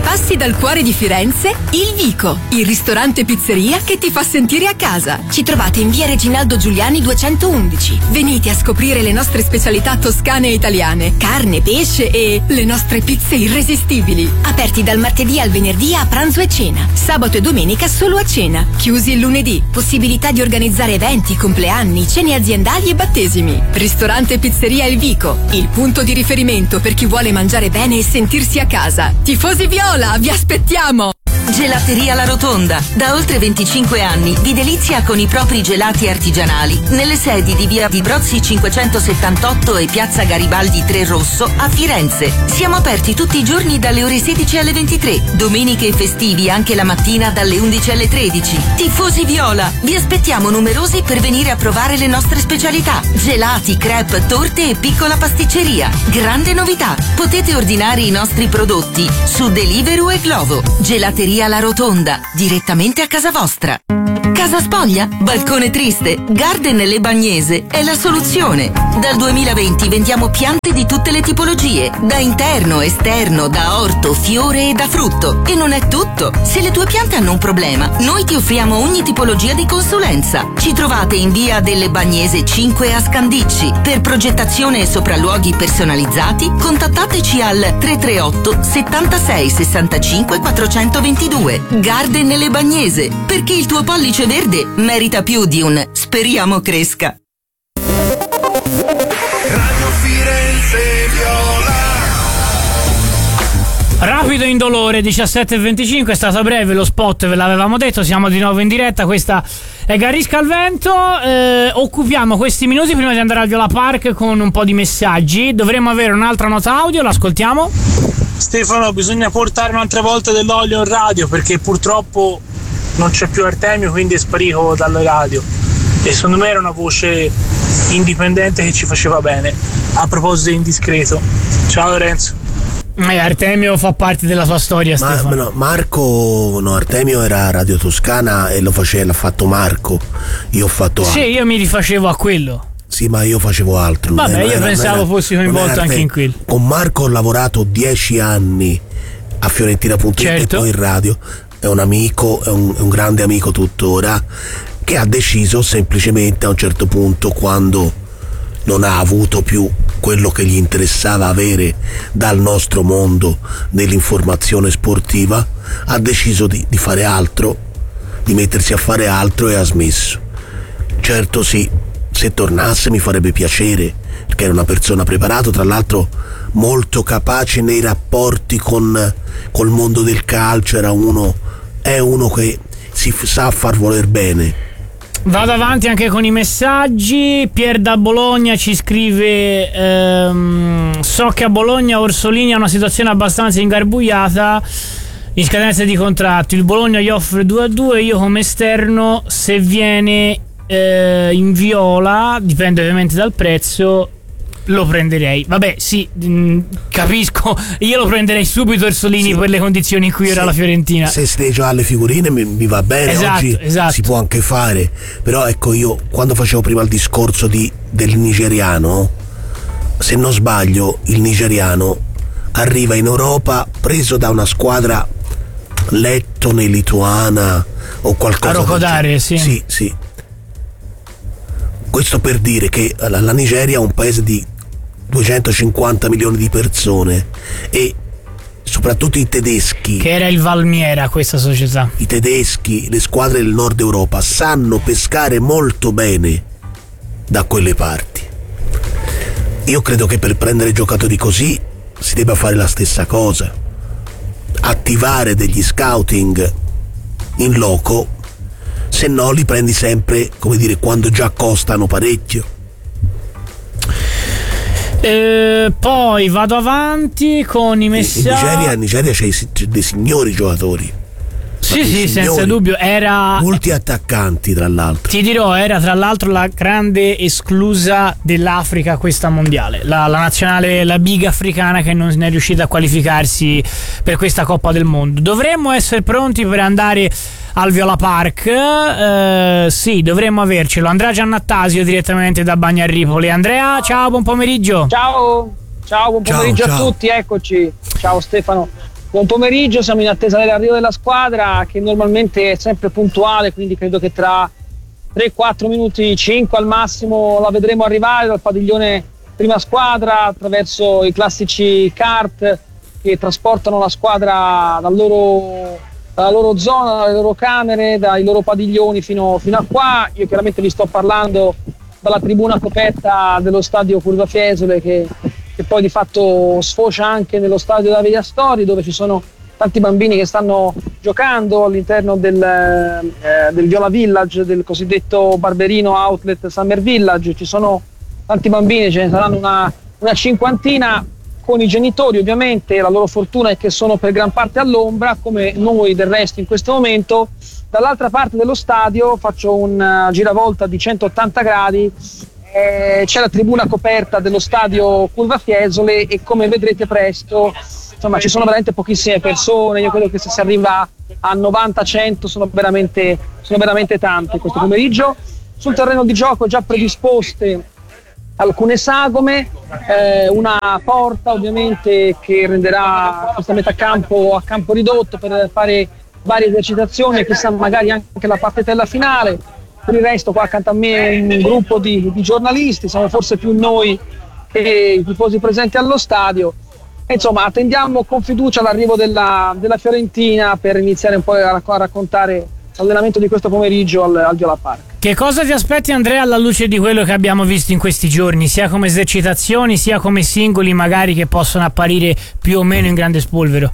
passi dal cuore di Firenze, Il Vico, il ristorante pizzeria che ti fa sentire a casa. Ci trovate in via Reginaldo Giuliani 211. Venite a scoprire le nostre specialità toscane e italiane, carne, pesce e le nostre pizze irresistibili. Aperti dal martedì al venerdì a pranzo e cena, sabato e domenica solo a cena, chiusi il lunedì. Possibilità di organizzare eventi, compleanni, cene aziendali e battesimi. Ristorante pizzeria Il Vico, il punto di riferimento per chi vuole mangiare bene e sentirsi a casa. Tifosi viola, vi aspettiamo! Gelateria La Rotonda. Da oltre 25 anni vi delizia con i propri gelati artigianali nelle sedi di via di Brozzi 578 e piazza Garibaldi 3 Rosso a Firenze. Siamo aperti tutti i giorni dalle ore 16 alle 23, domeniche e festivi anche la mattina dalle 11 alle 13. Tifosi viola, vi aspettiamo numerosi per venire a provare le nostre specialità: gelati, crepe, torte e piccola pasticceria. Grande novità, potete ordinare i nostri prodotti su Deliveroo e Glovo. Gelateria La Rotonda, direttamente a casa vostra. Casa spoglia? Balcone triste? Garden Le Bagnese è la soluzione. Dal 2020 vendiamo piante di tutte le tipologie, da interno, esterno, da orto, fiore e da frutto. E non è tutto. Se le tue piante hanno un problema, noi ti offriamo ogni tipologia di consulenza. Ci trovate in via delle Bagnese 5 a Scandicci. Per progettazione e sopralluoghi personalizzati, contattateci al 338 76 65 422. Garden Le Bagnese, perché il tuo pollice verde merita più di un speriamo cresca. Radio Firenze Viola. Rapido e indolore, 17:25, è stato breve lo spot, ve l'avevamo detto, siamo di nuovo in diretta, questa è Garisca al vento. Occupiamo questi minuti prima di andare al Viola Park con un po' di messaggi. Dovremmo avere un'altra nota audio, l'ascoltiamo. Stefano, bisogna portare un'altra volta dell'olio in radio perché purtroppo non c'è più Artemio, quindi è sparito dalle radio e secondo me era una voce indipendente che ci faceva bene. A proposito di indiscreto, ciao Lorenzo. Artemio fa parte della tua storia, Stefano. Artemio era Radio Toscana e l'ha fatto Marco. Io ho fatto altro. Sì, io mi rifacevo a quello. Sì, ma io facevo altro. Vabbè, io pensavo fossi coinvolto anche in quello. Con Marco ho lavorato 10 anni a Fiorentina.it, certo. E poi in radio. È un amico, è un grande amico tuttora, che ha deciso semplicemente a un certo punto, quando non ha avuto più quello che gli interessava avere dal nostro mondo dell'informazione sportiva, ha deciso di fare altro, di mettersi a fare altro, e ha smesso. Certo sì, se tornasse mi farebbe piacere, perché era una persona preparata, tra l'altro molto capace nei rapporti col mondo del calcio, è uno che si sa far voler bene. Vado avanti anche con i messaggi. Pier da Bologna ci scrive: so che a Bologna Orsolini ha una situazione abbastanza ingarbugliata in scadenza di contratto. Il Bologna gli offre 2-2, io come esterno, se viene in viola, dipende ovviamente dal prezzo, lo prenderei. Vabbè, sì, capisco, io lo prenderei subito Orsolini, sì, per le condizioni in cui era la Fiorentina. Se stai già alle figurine mi va bene, esatto, oggi esatto. Si può anche fare, però ecco, io quando facevo prima il discorso del nigeriano, se non sbaglio il nigeriano arriva in Europa preso da una squadra lettone, lituana o qualcosa. A Rocodare, sì. Sì. Questo per dire che la Nigeria è un paese di 250 milioni di persone, e soprattutto i tedeschi, che era il Valmiera, questa società, i tedeschi, le squadre del nord Europa sanno pescare molto bene da quelle parti. Io credo che per prendere giocatori così si debba fare la stessa cosa, attivare degli scouting in loco, se no li prendi sempre, come dire, quando già costano parecchio. Poi vado avanti con i messaggi. In Nigeria c'è dei signori giocatori. Sì, senza dubbio. Era molti attaccanti, tra l'altro. Ti dirò, era tra l'altro la grande esclusa dell'Africa questa mondiale, la nazionale, la big africana, che non è riuscita a qualificarsi per questa Coppa del Mondo. Dovremmo essere pronti per andare al Viola Park. Sì, dovremmo avercelo. Andrea Giannattasio direttamente da Bagnarripoli. Andrea, ciao, buon pomeriggio. Ciao, buon pomeriggio a tutti, eccoci. Ciao Stefano. Buon pomeriggio, siamo in attesa dell'arrivo della squadra che normalmente è sempre puntuale, quindi credo che tra 3-4 minuti, 5 al massimo la vedremo arrivare dal padiglione prima squadra attraverso i classici kart che trasportano la squadra dalla loro zona, dalle loro camere, dai loro padiglioni fino a qua. Io chiaramente vi sto parlando dalla tribuna coperta dello stadio Curva Fiesole che poi di fatto sfocia anche nello stadio Davide Astori, dove ci sono tanti bambini che stanno giocando all'interno del Viola Village, del cosiddetto Barberino Outlet Summer Village. Ci sono tanti bambini, ce ne saranno una cinquantina, con i genitori ovviamente. La loro fortuna è che sono per gran parte all'ombra, come noi del resto in questo momento. Dall'altra parte dello stadio faccio un giravolta di 180 gradi, c'è la tribuna coperta dello stadio Curva Fiesole e come vedrete presto, insomma, ci sono veramente pochissime persone. Io credo che se si arriva a 90-100 sono veramente tante questo pomeriggio. Sul terreno di gioco già predisposte alcune sagome, una porta ovviamente che renderà questa metà campo a campo ridotto per fare varie esercitazioni e chissà magari anche la partitella finale. Per il resto qua accanto a me un gruppo di giornalisti, siamo forse più noi che i tifosi presenti allo stadio. E insomma, attendiamo con fiducia l'arrivo della Fiorentina per iniziare un po' a raccontare l'allenamento di questo pomeriggio al Viola Park. Che cosa ti aspetti, Andrea, alla luce di quello che abbiamo visto in questi giorni, sia come esercitazioni sia come singoli magari che possono apparire più o meno in grande spolvero?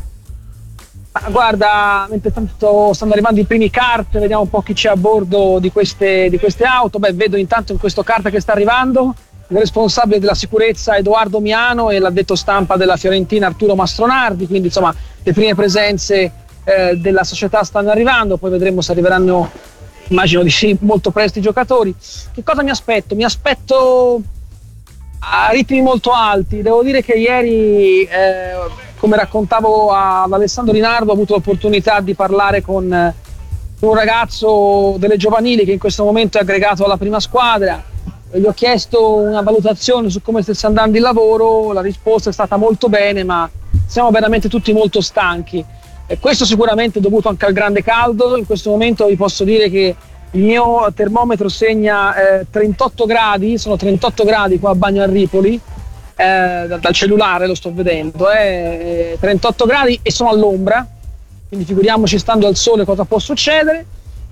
Guarda, mentre tanto stanno arrivando i primi kart, vediamo un po' chi c'è a bordo di queste auto. Vedo intanto in questo kart che sta arrivando il responsabile della sicurezza Edoardo Miano e l'addetto stampa della Fiorentina Arturo Mastronardi, quindi insomma le prime presenze della società stanno arrivando, poi vedremo se arriveranno, immagino di sì, molto presto i giocatori. Che cosa mi aspetto? Mi aspetto a ritmi molto alti. Devo dire che ieri, come raccontavo ad Alessandro Rinardo, ho avuto l'opportunità di parlare con un ragazzo delle giovanili che in questo momento è aggregato alla prima squadra. Gli ho chiesto una valutazione su come stesse andando il lavoro, la risposta è stata molto bene, ma siamo veramente tutti molto stanchi. E questo sicuramente è dovuto anche al grande caldo. In questo momento vi posso dire che il mio termometro segna 38 gradi, sono 38 gradi qua a Bagno a Ripoli, dal cellulare lo sto vedendo, 38 gradi e sono all'ombra, quindi figuriamoci stando al sole cosa può succedere,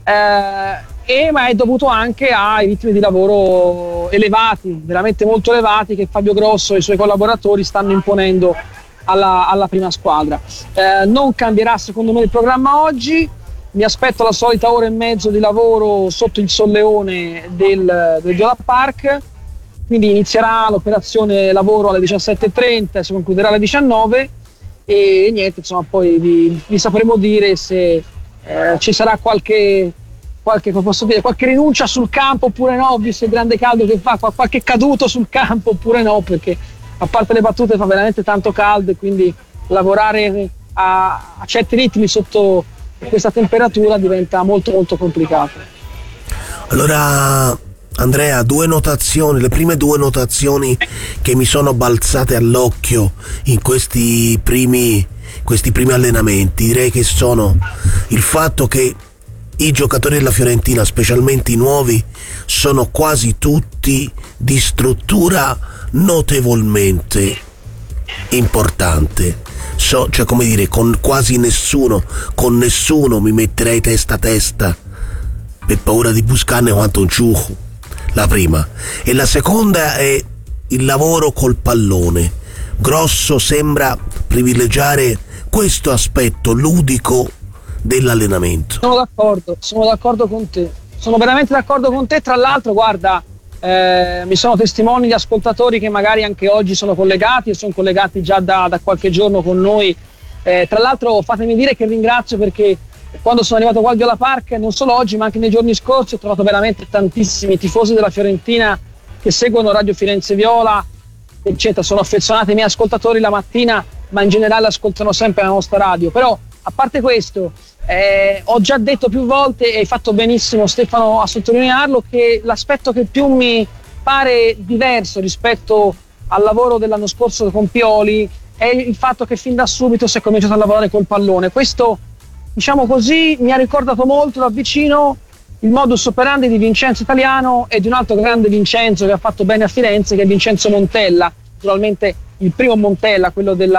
ma è dovuto anche ai ritmi di lavoro elevati, veramente molto elevati, che Fabio Grosso e i suoi collaboratori stanno imponendo alla prima squadra. Non cambierà secondo me il programma oggi. Mi aspetto la solita ora e mezzo di lavoro sotto il solleone del Viola Park, quindi inizierà l'operazione lavoro alle 17:30, si concluderà alle 19 e niente, insomma poi vi sapremo dire se ci sarà qualche rinuncia sul campo oppure no, visto il grande caldo che fa, qualche caduto sul campo oppure no, perché a parte le battute fa veramente tanto caldo e quindi lavorare a certi ritmi sotto questa temperatura diventa molto molto complicato. Allora Andrea, le prime due notazioni che mi sono balzate all'occhio in questi primi allenamenti, direi che sono il fatto che i giocatori della Fiorentina, specialmente i nuovi, sono quasi tutti di struttura notevolmente importante. Cioè, come dire, con nessuno mi metterei testa a testa per paura di buscarne quanto un ciucco. La prima. E la seconda è il lavoro col pallone. Grosso sembra privilegiare questo aspetto ludico dell'allenamento. Sono d'accordo con te. Sono veramente d'accordo con te. Tra l'altro, guarda, mi sono testimoni gli ascoltatori che magari anche oggi sono collegati e sono collegati già da qualche giorno con noi. Tra l'altro fatemi dire che ringrazio, perché quando sono arrivato qua al Viola Park, non solo oggi ma anche nei giorni scorsi, ho trovato veramente tantissimi tifosi della Fiorentina che seguono Radio Firenze Viola, eccetera. Sono affezionati ai miei ascoltatori la mattina, ma in generale ascoltano sempre la nostra radio. Però a parte questo, ho già detto più volte, e hai fatto benissimo Stefano a sottolinearlo, che l'aspetto che più mi pare diverso rispetto al lavoro dell'anno scorso con Pioli è il fatto che fin da subito si è cominciato a lavorare col pallone. Questo, diciamo così, mi ha ricordato molto da vicino il modus operandi di Vincenzo Italiano e di un altro grande Vincenzo che ha fatto bene a Firenze, che è Vincenzo Montella, naturalmente il primo Montella, quello del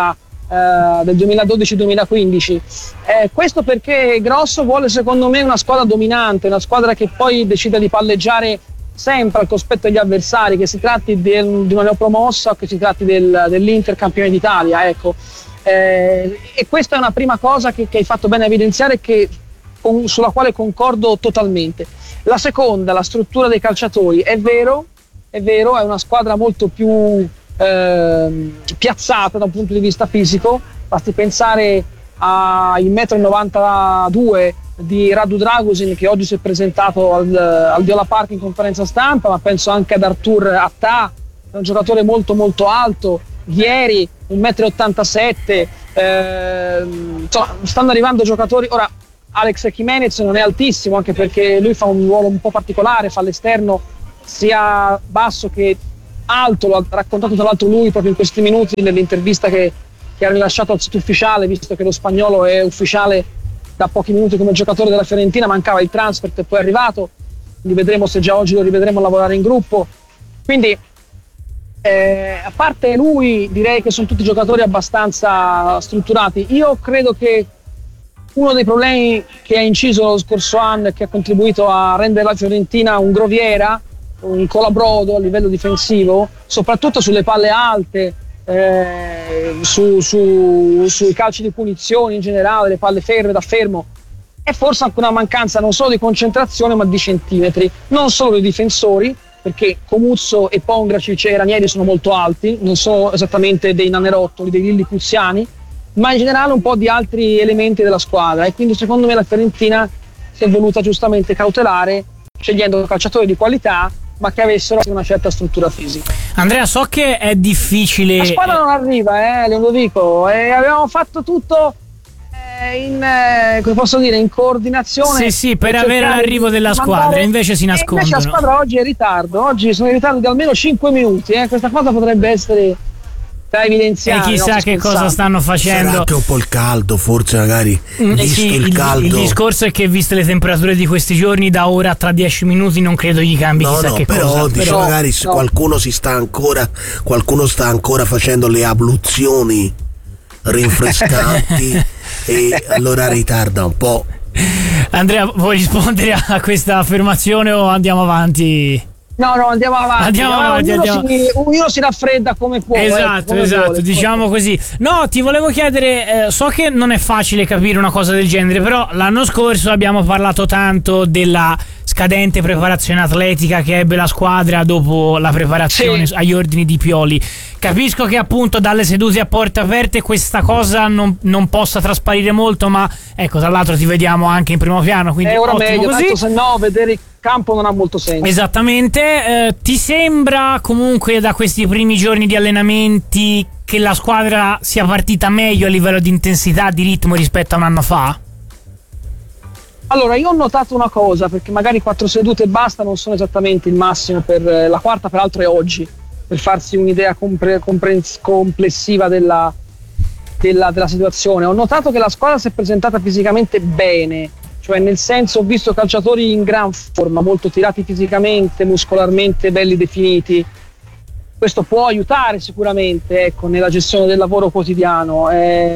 2012-2015. Questo perché Grosso vuole, secondo me, una squadra dominante, una squadra che poi decide di palleggiare sempre al cospetto degli avversari, che si tratti di una neopromossa o che si tratti dell'Inter campione d'Italia, ecco. E questa è una prima cosa che hai fatto bene a evidenziare, sulla quale concordo totalmente. La seconda, la struttura dei calciatori, è vero, è una squadra molto più piazzata da un punto di vista fisico. Basti pensare ai 1,92 m di Radu Dragusin, che oggi si è presentato al Viola Park in conferenza stampa, ma penso anche ad Artur Attà, un giocatore molto molto alto, Ghieri 1,87 m, insomma stanno arrivando giocatori. Ora Alex Jimenez non è altissimo, anche perché lui fa un ruolo un po' particolare, fa l'esterno sia basso che alto, lo ha raccontato tra l'altro lui proprio in questi minuti nell'intervista che ha rilasciato al sito ufficiale, visto che lo spagnolo è ufficiale da pochi minuti come giocatore della Fiorentina, mancava il transfer e poi è arrivato, quindi vedremo se già oggi lo rivedremo lavorare in gruppo. Quindi a parte lui, direi che sono tutti giocatori abbastanza strutturati. Io credo che uno dei problemi che ha inciso lo scorso anno e che ha contribuito a rendere la Fiorentina un groviera, un colabrodo a livello difensivo, soprattutto sulle palle alte, sui calci di punizione in generale, le palle ferme da fermo, è forse anche una mancanza non solo di concentrazione ma di centimetri, non solo dei difensori, perché Comuzzo e Pongracic e Ranieri sono molto alti, non sono esattamente dei nanerottoli, dei lillipuziani, ma in generale un po' di altri elementi della squadra, e quindi secondo me la Fiorentina si è voluta giustamente cautelare scegliendo calciatori di qualità ma che avessero una certa struttura fisica. Andrea, so che è difficile, la squadra non arriva, lo dico, avevamo fatto tutto come posso dire, in coordinazione, sì, per avere l'arrivo della squadra, invece si nascondono. Invece la squadra oggi è in ritardo, oggi sono in ritardo di almeno 5 minuti, questa cosa potrebbe essere da evidenziare. E chissà che cosa stanno facendo. Sarà anche un po' il caldo, forse magari visto il caldo. Il discorso è che, viste le temperature di questi giorni, da ora tra 10 minuti non credo gli cambi chissà che però, cosa. Però magari qualcuno sta ancora facendo le abluzioni rinfrescanti e allora ritarda un po'. Andrea, vuoi rispondere a questa affermazione o andiamo avanti? No, andiamo avanti. Ognuno si raffredda come può. Esatto, vuole. Diciamo così. No, ti volevo chiedere, so che non è facile capire una cosa del genere, però l'anno scorso abbiamo parlato tanto della scadente preparazione atletica che ebbe la squadra dopo la preparazione agli ordini di Pioli. Capisco che appunto dalle sedute a porte aperte questa cosa non possa trasparire molto, ma ecco, tra l'altro ti vediamo anche in primo piano, quindi è ora meglio, così. Tanto se no vedere il campo non ha molto senso. Esattamente. Ti sembra comunque da questi primi giorni di allenamenti che la squadra sia partita meglio a livello di intensità, di ritmo rispetto a un anno fa? Allora, io ho notato una cosa, perché magari 4 sedute e basta non sono esattamente il massimo, per la quarta peraltro è oggi, per farsi un'idea complessiva della situazione. Ho notato che la squadra si è presentata fisicamente bene, cioè nel senso, ho visto calciatori in gran forma, molto tirati fisicamente, muscolarmente belli definiti. Questo può aiutare sicuramente, ecco, nella gestione del lavoro quotidiano.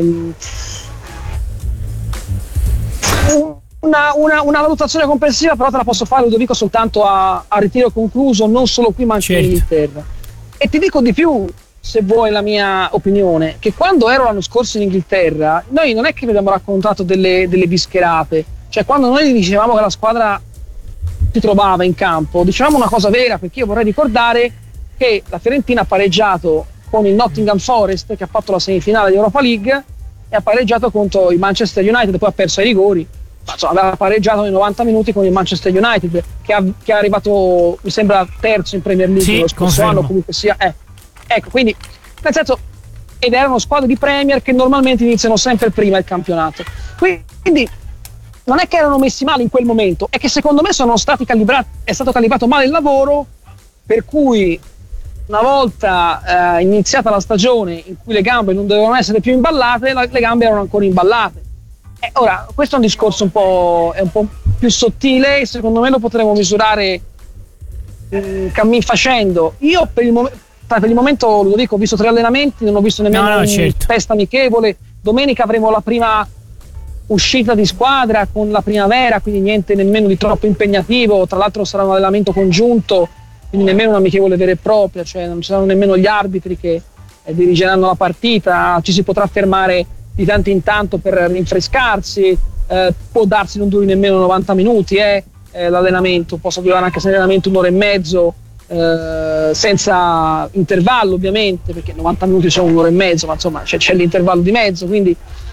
Una valutazione complessiva però te la posso fare, Ludovico, soltanto a ritiro concluso, non solo qui ma anche in Inghilterra. E ti dico di più, se vuoi la mia opinione, che quando ero l'anno scorso in Inghilterra noi non è che vi abbiamo raccontato delle bischerate, cioè quando noi dicevamo che la squadra si trovava in campo dicevamo una cosa vera, perché io vorrei ricordare che la Fiorentina ha pareggiato con il Nottingham Forest, che ha fatto la semifinale di Europa League, e ha pareggiato contro il Manchester United, poi ha perso ai rigori. Aveva pareggiato nei 90 minuti con il Manchester United, che è arrivato, mi sembra, terzo in Premier League lo scorso anno, comunque sia. Ecco, quindi nel senso, ed erano squadre di Premier che normalmente iniziano sempre prima il campionato. Quindi non è che erano messi male in quel momento, è che secondo me è stato calibrato male il lavoro, per cui una volta iniziata la stagione in cui le gambe non dovevano essere più imballate, le gambe erano ancora imballate. Ora, questo è un discorso un po' più sottile, secondo me lo potremo misurare cammin facendo. Io per il momento, lo dico, ho visto 3 allenamenti, non ho visto nemmeno certo. test amichevole. Domenica avremo la prima uscita di squadra con la primavera, quindi niente nemmeno di troppo impegnativo. Tra l'altro sarà un allenamento congiunto, quindi nemmeno un'amichevole vera e propria, cioè non ci saranno nemmeno gli arbitri che dirigeranno la partita, ci si potrà fermare di tanto in tanto per rinfrescarsi, può darsi non duri nemmeno 90 minuti l'allenamento, posso durare anche se l'allenamento 1 ora e mezzo, senza intervallo ovviamente, perché 90 minuti sono 1 ora e mezzo, ma insomma c'è l'intervallo di mezzo, quindi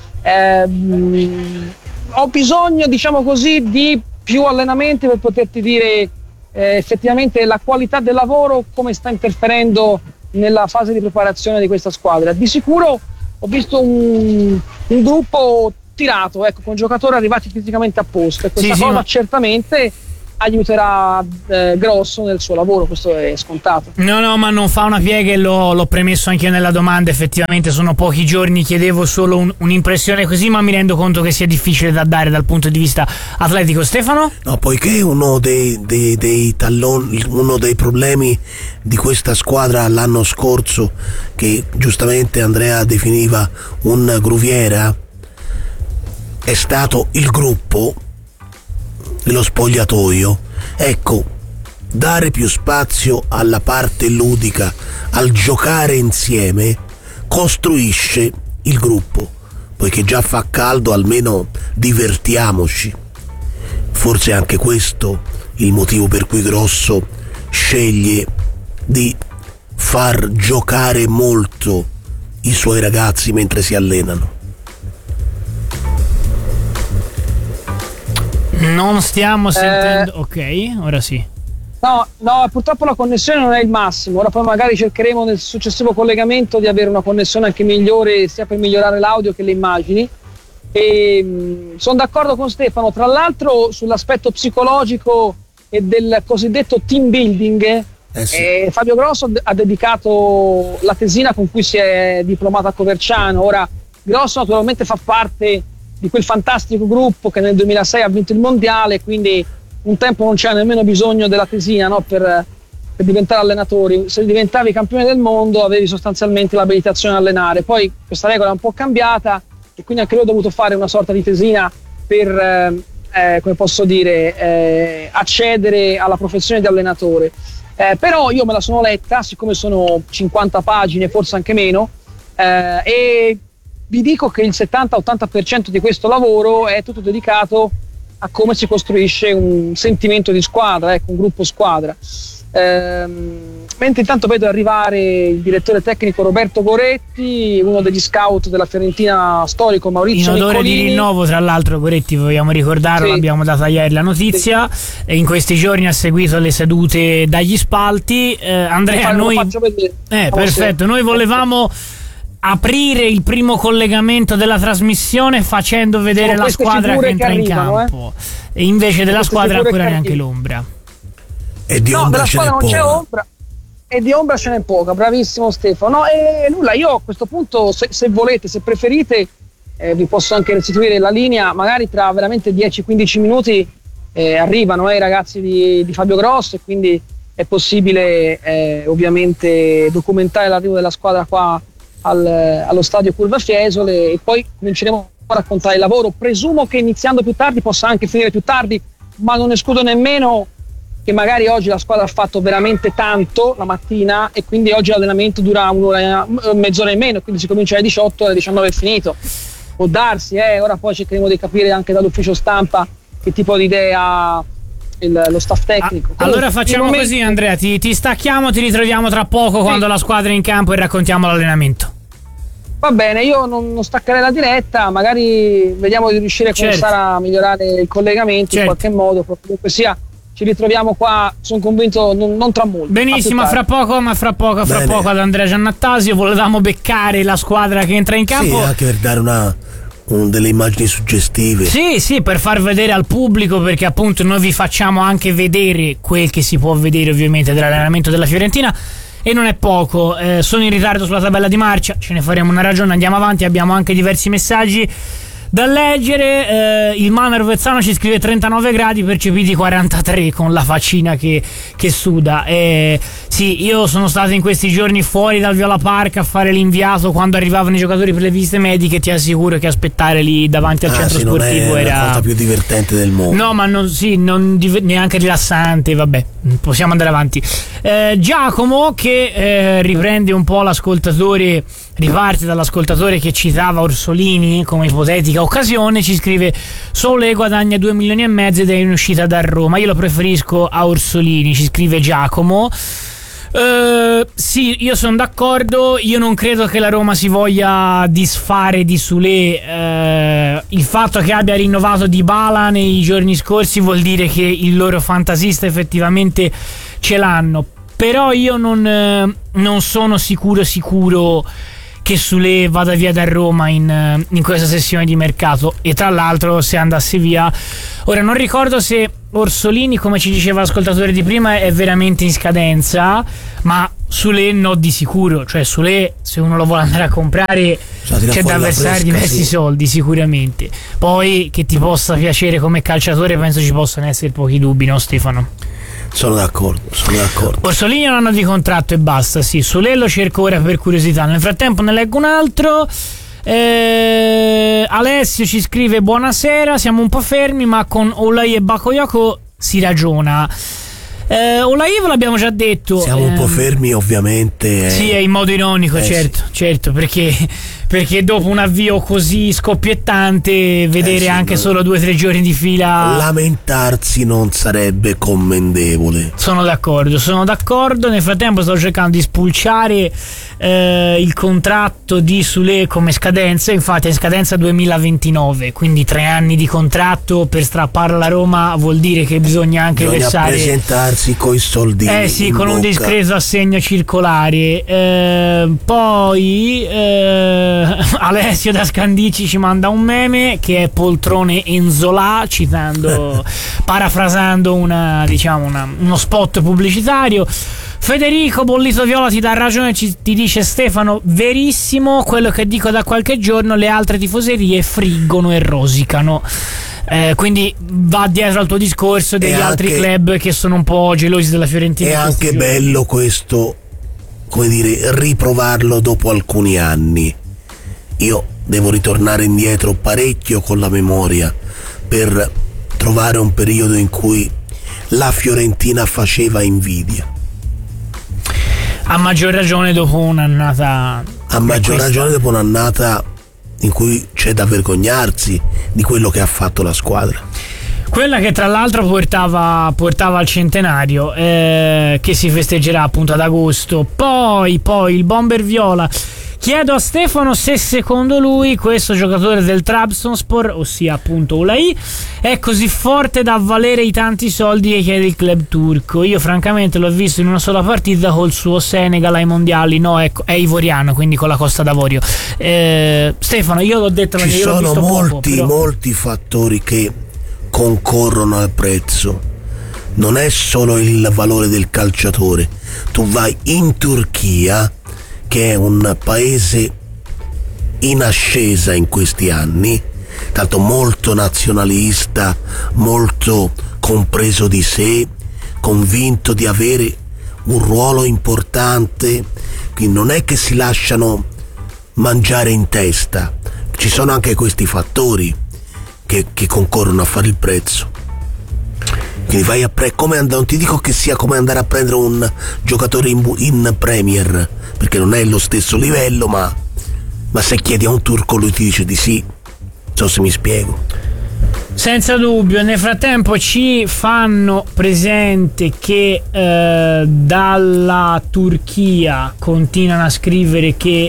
ho bisogno, diciamo così, di più allenamenti per poterti dire effettivamente la qualità del lavoro come sta interferendo nella fase di preparazione di questa squadra. Di sicuro ho visto un gruppo tirato, ecco, con giocatori arrivati fisicamente a posto, e questa cosa certamente aiuterà Grosso nel suo lavoro, questo è scontato. No, ma non fa una piega, e l'ho premesso anche nella domanda. Effettivamente sono pochi giorni, chiedevo solo un'impressione così, ma mi rendo conto che sia difficile da dare dal punto di vista atletico. Stefano? No, poiché uno dei talloni, uno dei problemi di questa squadra l'anno scorso, che giustamente Andrea definiva un gruviera, è stato il gruppo, lo spogliatoio. Ecco, dare più spazio alla parte ludica, al giocare insieme, costruisce il gruppo. Poiché già fa caldo, almeno divertiamoci. Forse anche questo il motivo per cui Grosso sceglie di far giocare molto i suoi ragazzi mentre si allenano. Non stiamo sentendo. Ok, ora sì. No, purtroppo la connessione non è il massimo. Ora poi magari cercheremo nel successivo collegamento di avere una connessione anche migliore, sia per migliorare l'audio che le immagini. E sono d'accordo con Stefano, tra l'altro, sull'aspetto psicologico e del cosiddetto team building. Fabio Grosso ha dedicato la tesina con cui si è diplomato a Coverciano. Ora, Grosso naturalmente fa parte di quel fantastico gruppo che nel 2006 ha vinto il mondiale, quindi un tempo non c'era nemmeno bisogno della tesina, no, per diventare allenatori. Se diventavi campione del mondo avevi sostanzialmente l'abilitazione a allenare. Poi questa regola è un po' cambiata e quindi anche lui ha dovuto fare una sorta di tesina per come posso dire, accedere alla professione di allenatore. Però io me la sono letta, siccome sono 50 pagine, forse anche meno, e vi dico che il 70-80% di questo lavoro è tutto dedicato a come si costruisce un sentimento di squadra, un gruppo squadra. Mentre intanto vedo arrivare il direttore tecnico Roberto Goretti, uno degli scout della Fiorentina storico Maurizio in odore Niccolini. di rinnovo, tra l'altro. Goretti, vogliamo ricordarlo, l'abbiamo data ieri la notizia, e in questi giorni ha seguito le sedute dagli spalti. Andrea, noi perfetto, noi volevamo aprire il primo collegamento della trasmissione facendo vedere la squadra che entra in campo, e invece della squadra ancora neanche l'ombra. E di ombra ce n'è poca. C'è ombra, e di ombra ce n'è poca, bravissimo Stefano. E nulla, io a questo punto, se volete, se preferite, vi posso anche restituire la linea, magari tra veramente 10-15 minuti arrivano i ragazzi di Fabio Grosso, e quindi è possibile ovviamente documentare l'arrivo della squadra qua allo stadio Curva Fiesole, e poi cominceremo a raccontare il lavoro. Presumo che iniziando più tardi possa anche finire più tardi, ma non escludo nemmeno che magari oggi la squadra ha fatto veramente tanto la mattina, e quindi oggi l'allenamento dura mezz'ora in meno, quindi si comincia alle 18, alle 19 è finito. Può darsi, ora poi cercheremo di capire anche dall'ufficio stampa che tipo di idea ha lo staff tecnico. Allora facciamo così, Andrea, ti stacchiamo, ti ritroviamo tra poco quando la squadra è in campo e raccontiamo l'allenamento. Va bene, io non staccherei la diretta, magari vediamo di riuscire con Sara a migliorare il collegamento in qualche modo, comunque sia. Ci ritroviamo qua, sono convinto, non tra molto. Benissimo, fra poco ad Andrea Giannattasio. Volevamo beccare la squadra che entra in campo. Sì, anche per dare delle immagini suggestive. Sì, per far vedere al pubblico, perché appunto noi vi facciamo anche vedere quel che si può vedere ovviamente dell'allenamento della Fiorentina. e non è poco. Sono in ritardo sulla tabella di marcia, ce ne faremo una ragione, andiamo avanti, abbiamo anche diversi messaggi da leggere. Il Mano Rovezzano ci scrive 39 gradi percepiti 43 con la faccina che suda. Sì, io sono stato in questi giorni fuori dal Viola Park a fare l'inviato quando arrivavano i giocatori per le visite mediche. Ti assicuro che aspettare lì davanti al centro sportivo non è era la cosa più divertente del mondo. No, ma non neanche rilassante. Vabbè, possiamo andare avanti. Giacomo che riprende un po' l'ascoltatore, riparte dall'ascoltatore che citava Orsolini come ipotetica occasione, ci scrive: Sole guadagna 2,5 milioni ed è in uscita da Roma, io lo preferisco a Orsolini, ci scrive Giacomo. Sì, io sono d'accordo. Io non credo che la Roma si voglia disfare di Soulé. Il fatto che abbia rinnovato Dybala nei giorni scorsi vuol dire che il loro fantasista effettivamente ce l'hanno. Però io non sono sicuro che Soulé vada via da Roma in questa sessione di mercato. E tra l'altro, se andasse via, ora non ricordo se Orsolini, come ci diceva l'ascoltatore di prima, è veramente in scadenza, ma Soulé no di sicuro. Cioè Soulé, se uno lo vuole andare a comprare, c'è da versare diversi soldi sicuramente. Poi che ti possa piacere come calciatore, penso ci possano essere pochi dubbi, no Stefano? Sono d'accordo. Orsolini è un anno di contratto e basta. Sì, Soulé lo cerco ora per curiosità. Nel frattempo ne leggo un altro. Alessio ci scrive: buonasera, siamo un po' fermi, ma con Olai e Bakayoko si ragiona. Olaiv l'abbiamo già detto. Siamo un po' fermi, ovviamente. Sì, è in modo ironico, certo, perché dopo un avvio così scoppiettante, vedere anche solo 2 o 3 giorni di fila, lamentarsi non sarebbe commendevole. Sono d'accordo. Nel frattempo sto cercando di spulciare il contratto di Soulé come scadenza. Infatti è scadenza 2029, quindi 3 anni di contratto per strappare alla Roma vuol dire che bisogna anche versare, presentarsi coi soldi con un discreto assegno circolare. Poi Alessio da Scandici ci manda un meme che è poltrone Enzolà, citando parafrasando uno spot pubblicitario. Federico Bollito Viola ti dà ragione, ti dice: Stefano, verissimo quello che dico da qualche giorno, le altre tifoserie friggono e rosicano. Quindi va dietro al tuo discorso degli altri club che sono un po' gelosi della Fiorentina. È anche bello questo, come dire, riprovarlo dopo alcuni anni. Io devo ritornare indietro parecchio con la memoria per trovare un periodo in cui la Fiorentina faceva invidia. A maggior ragione dopo un'annata. Dopo un'annata in cui c'è da vergognarsi di quello che ha fatto la squadra. Quella che tra l'altro portava al centenario, che si festeggerà appunto ad agosto. Poi il Bomber Viola: chiedo a Stefano se secondo lui questo giocatore del Trabzonspor, ossia appunto Ulai, è così forte da valere i tanti soldi che chiede il club turco. Io francamente l'ho visto in una sola partita col suo Senegal ai mondiali. No, è ivoriano, quindi con la Costa d'Avorio. Stefano, io l'ho detto, ci sono molti fattori che concorrono al prezzo. Non è solo il valore del calciatore. Tu vai in Turchia, che è un paese in ascesa in questi anni, tanto molto nazionalista, molto compreso di sé, convinto di avere un ruolo importante, quindi non è che si lasciano mangiare in testa. Ci sono anche questi fattori che concorrono a fare il prezzo. Quindi vai non ti dico che sia come andare a prendere un giocatore in Premier, perché non è lo stesso livello, ma se chiedi a un turco lui ti dice di sì. Non so se mi spiego. Senza dubbio. Nel frattempo ci fanno presente che dalla Turchia continuano a scrivere che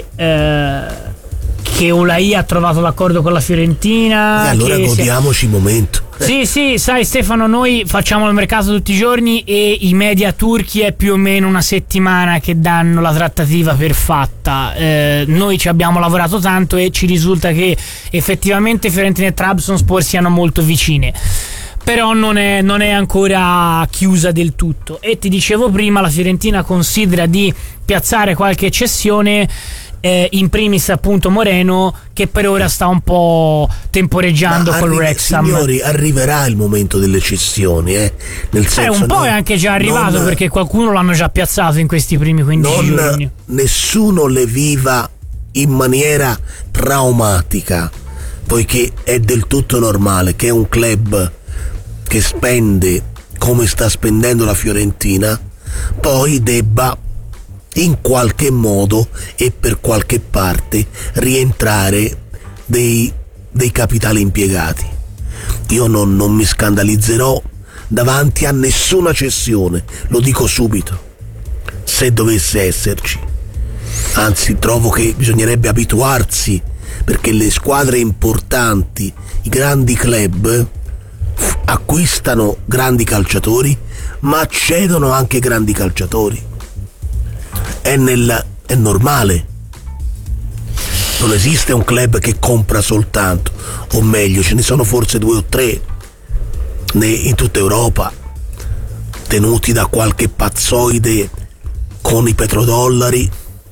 Ulai ha trovato l'accordo con la Fiorentina. E allora godiamoci il momento. Sì, sai Stefano, noi facciamo il mercato tutti i giorni e i media turchi è più o meno una settimana che danno la trattativa per fatta. Noi ci abbiamo lavorato tanto e ci risulta che effettivamente Fiorentina e Trabzonspor siano molto vicine. però non è ancora chiusa del tutto. E ti dicevo prima, la Fiorentina considera di piazzare qualche cessione, in primis appunto Moreno, che per ora sta un po' temporeggiando col Wrexham. Signori, arriverà il momento delle cessioni, nel senso, un po' è anche già arrivato, perché qualcuno l'hanno già piazzato in questi primi 15 giorni. Nessuno le viva in maniera traumatica, poiché è del tutto normale che un club che spende come sta spendendo la Fiorentina poi debba in qualche modo e per qualche parte rientrare dei capitali impiegati. Io non mi scandalizzerò davanti a nessuna cessione, lo dico subito, se dovesse esserci. Anzi, trovo che bisognerebbe abituarsi, perché le squadre importanti, i grandi club acquistano grandi calciatori, ma cedono anche grandi calciatori. È normale. Non esiste un club che compra soltanto, o meglio, ce ne sono forse 2 o 3 in tutta Europa, tenuti da qualche pazzoide con i petrodollari.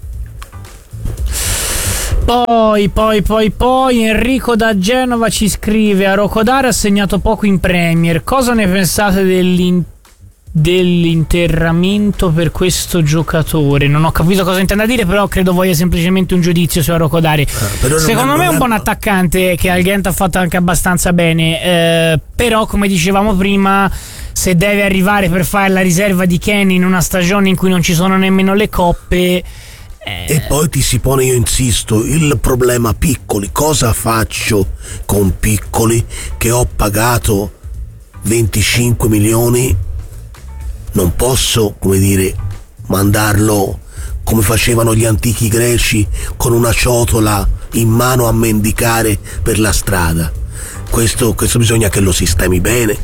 Poi Enrico da Genova ci scrive: Arocodare ha segnato poco in Premier, cosa ne pensate dell'interramento per questo giocatore? Non ho capito cosa intenda dire, però credo voglia semplicemente un giudizio su Arocodare. Secondo me è un buon attaccante che al Ghent ha fatto anche abbastanza bene, però come dicevamo prima, se deve arrivare per fare la riserva di Kenny in una stagione in cui non ci sono nemmeno le coppe. E poi ti si pone, io insisto, il problema Piccoli. Cosa faccio con Piccoli che ho pagato 25 milioni? Non posso, come dire, mandarlo come facevano gli antichi greci, con una ciotola in mano a mendicare per la strada. Questo bisogna che lo sistemi bene,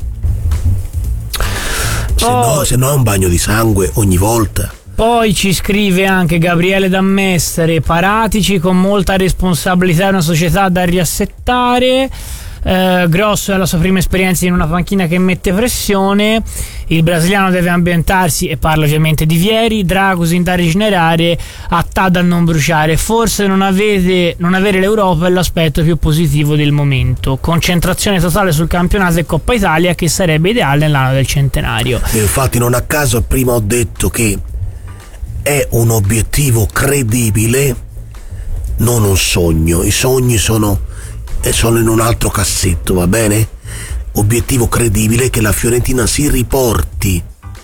se no è un bagno di sangue ogni volta. Poi ci scrive anche Gabriele Dammestere: Paratici con molta responsabilità, è una società da riassettare. Grosso è la sua prima esperienza in una panchina che mette pressione. Il brasiliano deve ambientarsi, e parla ovviamente di Vieri, Dragusin da rigenerare, Attà da non bruciare. Forse non avere l'Europa è l'aspetto più positivo del momento. Concentrazione totale sul campionato e Coppa Italia, che sarebbe ideale nell'anno del centenario. E infatti non a caso prima ho detto che è un obiettivo credibile, non un sogno. I sogni sono in un altro cassetto, va bene? Obiettivo credibile che la Fiorentina si riporti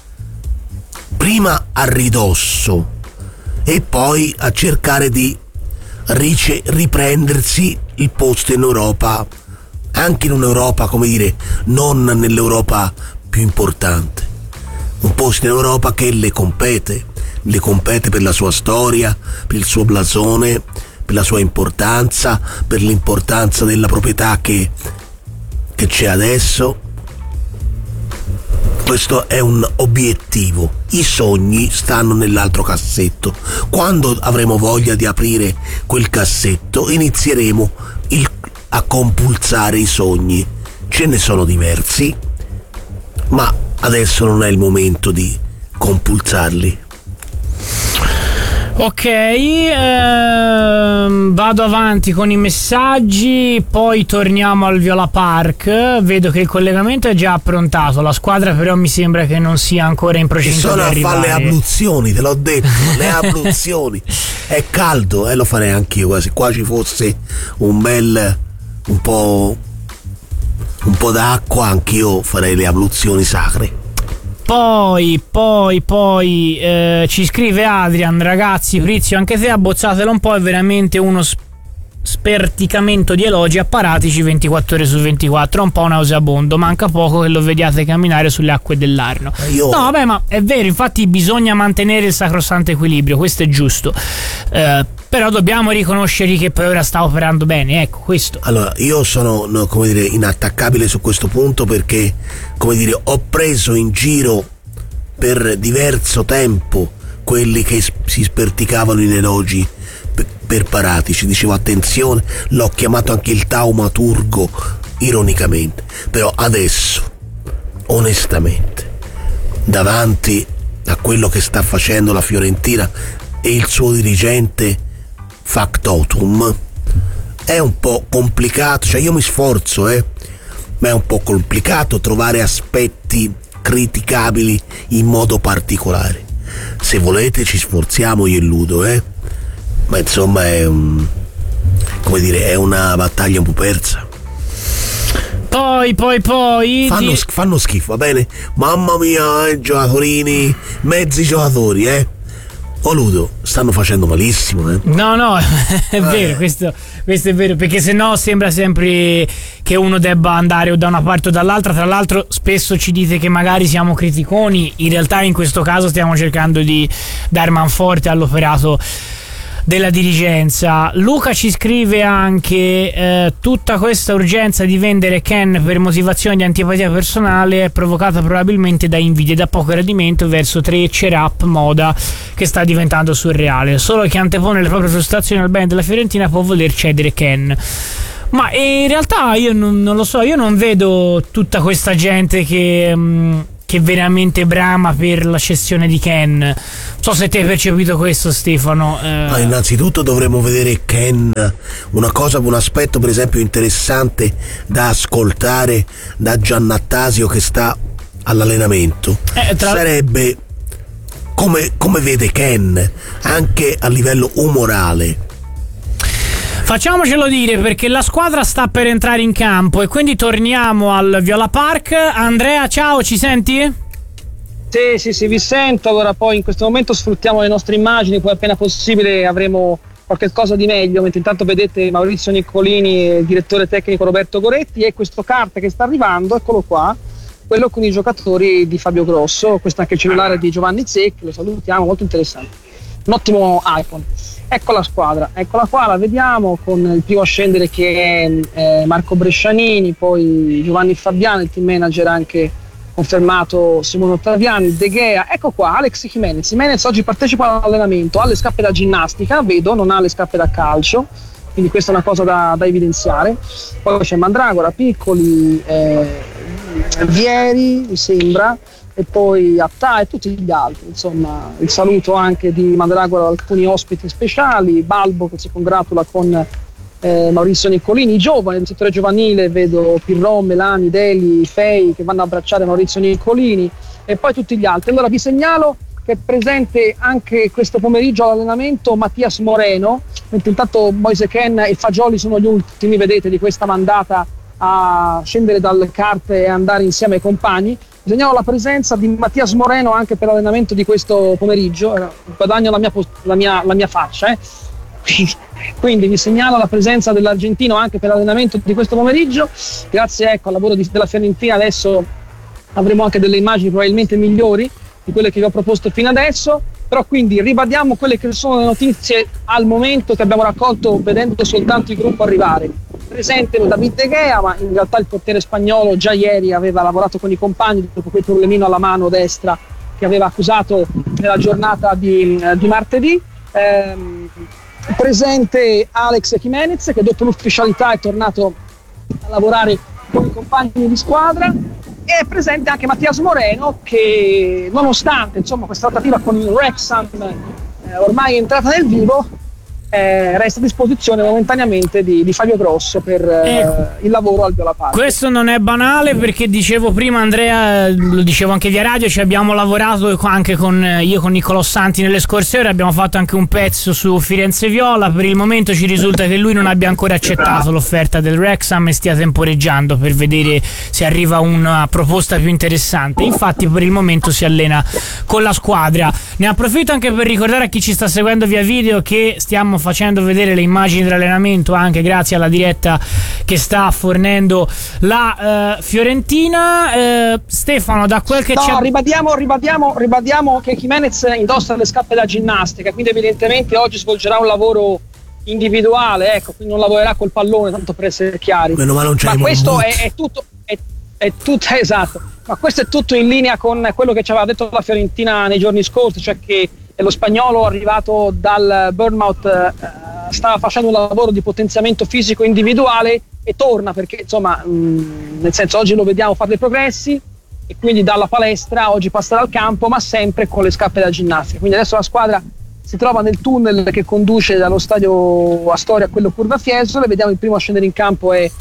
prima a ridosso e poi a cercare di riprendersi il posto in Europa, anche in un'Europa, come dire, non nell'Europa più importante, un posto in Europa che le compete per la sua storia, per il suo blasone, per la sua importanza, per l'importanza della proprietà che c'è adesso. Questo è un obiettivo. I sogni stanno nell'altro cassetto. Quando avremo voglia di aprire quel cassetto, inizieremo a compulsare i sogni. Ce ne sono diversi, ma adesso non è il momento di compulsarli. Ok, vado avanti con i messaggi, poi torniamo al Viola Park. Vedo che il collegamento è già approntato, la squadra però mi sembra che non sia ancora in procinto di arrivare. Sono a fare le abluzioni, te l'ho detto, le abluzioni. È caldo, lo farei anch'io, quasi qua ci fosse un po' d'acqua, anch'io farei le abluzioni sacre. Poi ci scrive Adrian: ragazzi, Prizio, anche se abbozzatelo un po', è veramente uno sperticamento di elogi a Paratici 24 ore su 24, è un po' nauseabondo, manca poco che lo vediate camminare sulle acque dell'Arno. No, vabbè, ma è vero, infatti bisogna mantenere il sacrosanto equilibrio, questo è giusto, però dobbiamo riconoscergli che per ora sta operando bene, ecco, questo. Allora, io sono, come dire, inattaccabile su questo punto, perché, come dire, ho preso in giro per diverso tempo quelli che si sperticavano in elogi per Paratici. Dicevo attenzione, l'ho chiamato anche il taumaturgo ironicamente. Però adesso, onestamente, davanti a quello che sta facendo la Fiorentina e il suo dirigente factotum, è un po' complicato, cioè io mi sforzo, ma è un po' complicato trovare aspetti criticabili in modo particolare. Se volete ci sforziamo io e Ludo, ma insomma è è una battaglia un po' persa. Poi fanno schifo, va bene? Mamma mia, giocatorini, mezzi giocatori, Ludo, stanno facendo malissimo, No, è vero, questo è vero, perché sennò sembra sempre che uno debba andare o da una parte o dall'altra. Tra l'altro spesso ci dite che magari siamo criticoni, in realtà in questo caso stiamo cercando di dar manforte all'operato della dirigenza. Luca ci scrive anche tutta questa urgenza di vendere Ken per motivazioni di antipatia personale è provocata probabilmente da invidia e da poco gradimento verso Trecce, rap, moda che sta diventando surreale. Solo chi antepone le proprie frustrazioni al bene della Fiorentina può voler cedere Ken. Ma in realtà io non lo so, io non vedo tutta questa gente che veramente brama per la cessione di Ken. Non so se te hai percepito questo, Stefano. Innanzitutto dovremmo vedere Ken, un aspetto per esempio interessante da ascoltare da Giannattasio che sta all'allenamento sarebbe come vede Ken anche a livello umorale. Facciamocelo dire, perché la squadra sta per entrare in campo e quindi torniamo al Viola Park. Andrea, ciao, ci senti? Sì, vi sento. Allora poi in questo momento sfruttiamo le nostre immagini, poi appena possibile avremo qualche cosa di meglio, mentre intanto vedete Maurizio Niccolini e il direttore tecnico Roberto Goretti e questo kart che sta arrivando, eccolo qua, quello con i giocatori di Fabio Grosso. Questo è anche il cellulare di Giovanni Zecchi, lo salutiamo, molto interessante, un ottimo iPhone. Ecco la squadra, eccola qua, la vediamo con il primo a scendere che è Marco Brescianini, poi Giovanni Fabiano, il team manager anche confermato Simone Ottaviani, De Gea, ecco qua Alex Jimenez oggi partecipa all'allenamento, ha le scarpe da ginnastica, vedo, non ha le scarpe da calcio, quindi questa è una cosa da evidenziare. Poi c'è Mandragora, Piccoli, Vieri mi sembra, e poi Attà e tutti gli altri, insomma il saluto anche di Mandragora ad alcuni ospiti speciali, Balbo che si congratula con Maurizio Niccolini, i giovani del settore giovanile, vedo Pirron, Melani, Deli, Fei che vanno a abbracciare Maurizio Niccolini e poi tutti gli altri. Allora vi segnalo che è presente anche questo pomeriggio all'allenamento Mattias Moreno, mentre intanto Moise Ken e Fagioli sono gli ultimi, vedete, di questa mandata a scendere dal kart e andare insieme ai compagni. Segnalo la presenza di Mattias Moreno anche per l'allenamento di questo pomeriggio, guadagno la mia faccia, quindi vi segnalo la presenza dell'argentino anche per l'allenamento di questo pomeriggio. Grazie al lavoro della Fiorentina adesso avremo anche delle immagini probabilmente migliori di quelle che vi ho proposto fino adesso, però quindi ribadiamo quelle che sono le notizie al momento che abbiamo raccolto vedendo soltanto il gruppo arrivare. Presente David De Gea, ma in realtà il portiere spagnolo già ieri aveva lavorato con i compagni dopo quel problemino alla mano destra che aveva accusato nella giornata di martedì. Presente Alex Jimenez che dopo l'ufficialità è tornato a lavorare con i compagni di squadra, e è presente anche Mattias Moreno che nonostante insomma questa trattativa con il Wrexham ormai è entrata nel vivo, resta a disposizione momentaneamente di Fabio Grosso per il lavoro al Viola Park. Questo non è banale, perché dicevo prima, Andrea, lo dicevo anche via radio, ci abbiamo lavorato anche con Niccolò Santi nelle scorse ore, abbiamo fatto anche un pezzo su Firenze Viola. Per il momento ci risulta che lui non abbia ancora accettato l'offerta del Wrexham e stia temporeggiando per vedere se arriva una proposta più interessante. Infatti per il momento si allena con la squadra. Ne approfitto anche per ricordare a chi ci sta seguendo via video che stiamo facendo vedere le immagini dell'allenamento anche grazie alla diretta che sta fornendo la Fiorentina. Stefano, da quel che c'è... Ribadiamo che Jimenez indossa le scarpe da ginnastica, quindi evidentemente oggi svolgerà un lavoro individuale, ecco, quindi non lavorerà col pallone, tanto per essere chiari. Meno male non c'è, ma questo è tutto esatto, ma questo è tutto in linea con quello che ci aveva detto la Fiorentina nei giorni scorsi, cioè che lo spagnolo arrivato dal Bournemouth stava facendo un lavoro di potenziamento fisico individuale e torna, perché insomma nel senso oggi lo vediamo fare dei progressi e quindi dalla palestra oggi passerà al campo, ma sempre con le scarpe da ginnastica. Quindi adesso la squadra si trova nel tunnel che conduce dallo stadio Astoria a quello Curva Fiesole. Vediamo il primo a scendere in campo è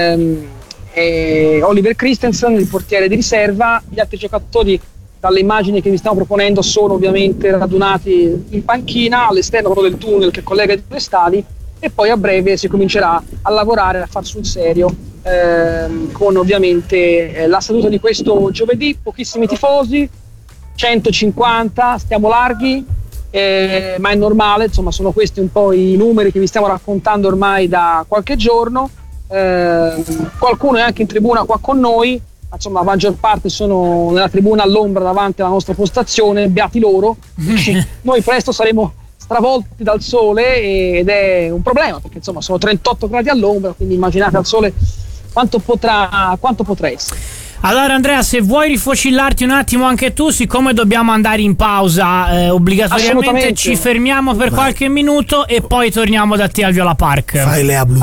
Oliver Christensen, il portiere di riserva. Gli altri giocatori, dalle immagini che vi stiamo proponendo, sono ovviamente radunati in panchina all'esterno del tunnel che collega i due stadi, e poi a breve si comincerà a lavorare, a far sul serio, con ovviamente la seduta di questo giovedì. Pochissimi tifosi, 150, stiamo larghi, ma è normale, insomma sono questi un po' i numeri che vi stiamo raccontando ormai da qualche giorno. Qualcuno è anche in tribuna qua con noi, ma insomma la maggior parte sono nella tribuna all'ombra davanti alla nostra postazione, beati loro. Noi presto saremo stravolti dal sole ed è un problema, perché insomma sono 38 gradi all'ombra, quindi immaginate al sole quanto potrà essere. Allora Andrea, se vuoi rifocillarti un attimo anche tu, siccome dobbiamo andare in pausa obbligatoriamente, ci fermiamo per qualche minuto e poi torniamo da te al Viola Park. Fai le